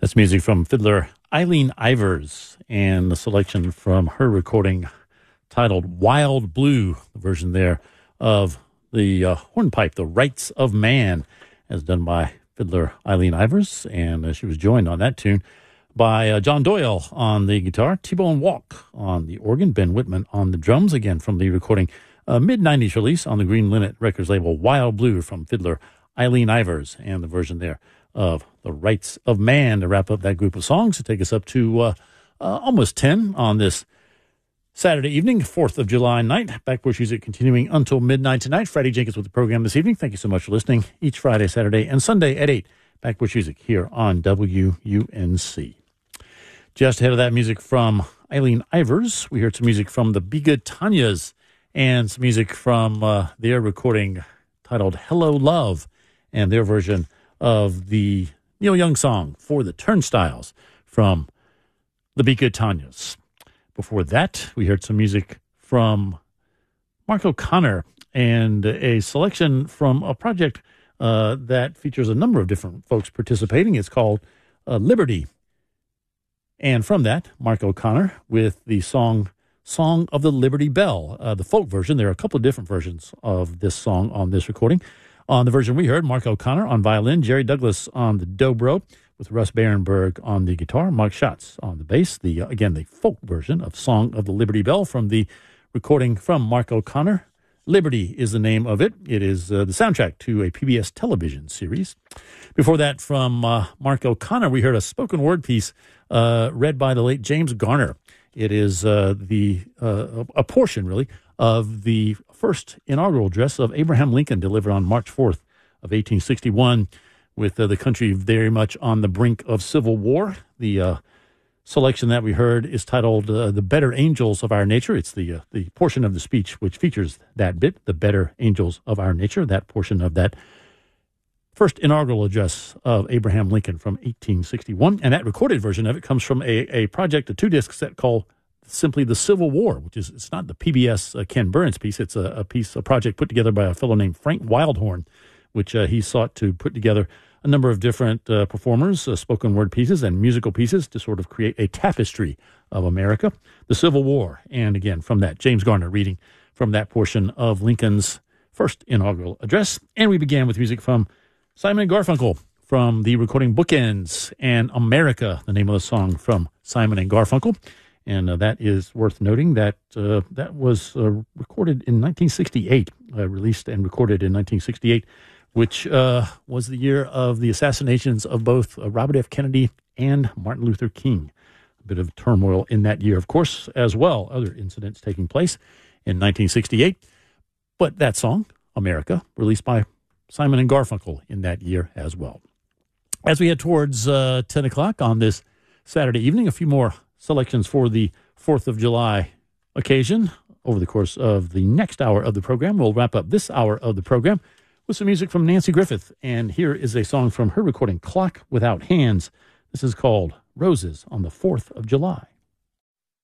That's music from fiddler Eileen Ivers and the selection from her recording titled Wild Blue, the version there of the hornpipe, The Rights of Man, as done by fiddler Eileen Ivers. And she was joined on that tune by John Doyle on the guitar, T-Bone Walk on the organ, Ben Whitman on the drums, again from the recording mid-90s release on the Green Linnet Records label, Wild Blue from fiddler Eileen Ivers, and the version there of The Rights of Man to wrap up that group of songs to take us up to almost 10 on this Saturday evening, 4th of July night. Backporch Music continuing until midnight tonight. Freddie Jenkins with the program this evening. Thank you so much for listening each Friday, Saturday, and Sunday at 8. Backporch Music here on WUNC. Just ahead of that music from Eileen Ivers, we heard some music from the Be Good Tanyas and some music from their recording titled Hello Love and their version of the Neil Young song For the Turnstiles from the Be Good Tanyas. Before that, we heard some music from Mark O'Connor and a selection from a project that features a number of different folks participating. It's called Liberty. And from that, Mark O'Connor with the Song of the Liberty Bell, the folk version. There are a couple of different versions of this song on this recording. On the version we heard, Mark O'Connor on violin, Jerry Douglas on the dobro, with Russ Barenberg on the guitar, Mark Schatz on the bass. The folk version of Song of the Liberty Bell from the recording from Mark O'Connor. Liberty is the name of it. It is the soundtrack to a PBS television series. Before that, from Mark O'Connor, we heard a spoken word piece read by the late James Garner. It is a portion, really, of the first inaugural address of Abraham Lincoln, delivered on March 4th of 1861, with the country very much on the brink of civil war. The selection that we heard is titled The Better Angels of Our Nature. It's the portion of the speech which features that bit, The Better Angels of Our Nature, that portion of that first inaugural address of Abraham Lincoln from 1861. And that recorded version of it comes from a project, a 2-disc set called simply The Civil War, which is, it's not the PBS Ken Burns piece. It's a project put together by a fellow named Frank Wildhorn, which he sought to put together a number of different performers, spoken word pieces and musical pieces to sort of create a tapestry of America, the Civil War. And again, from that, James Garner reading from that portion of Lincoln's first inaugural address. And we began with music from Simon & Garfunkel from the recording Bookends and America, the name of the song from Simon & Garfunkel. And that is worth noting that that was recorded in 1968, released and recorded in 1968, which was the year of the assassinations of both Robert F. Kennedy and Martin Luther King. A bit of turmoil in that year, of course, as well. Other incidents taking place in 1968. But that song, America, released by Simon & Garfunkel in that year as well. As we head towards 10 o'clock on this Saturday evening, a few more selections for the 4th of July occasion. Over the course of the next hour of the program, we'll wrap up this hour of the program with some music from Nancy Griffith. And here is a song from her recording, Clock Without Hands. This is called Roses on the 4th of July.